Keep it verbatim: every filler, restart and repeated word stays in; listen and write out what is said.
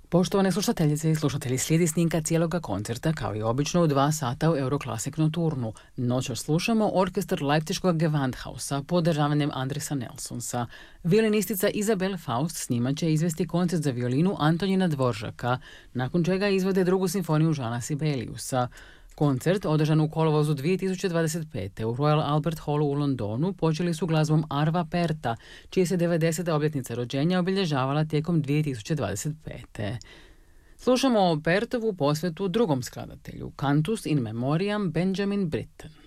Poštovane slušateljice i slušatelji, slijedi snimka cijeloga koncerta kao i obično u dva sata u Euroclassic Nocturnu. Noćas slušamo orkestar Leipziškog Gewandhausa pod državanjem Andresa Nelsonsa. Violinistica Isabel Faust snimat će izvesti koncert za violinu Antonina Dvoržaka, nakon čega izvode drugu simfoniju Žana Sibeliusa. Koncert, održan u kolovozu dvije tisuće dvadeset pete. u Royal Albert Hallu u Londonu, počeli su glazbom Arva Perta, čije se devedeseta obljetnica rođenja obilježavala tijekom dvije tisuće dvadeset pete. Slušamo Pertovu posvetu drugom skladatelju, Cantus in Memoriam Benjamin Britten.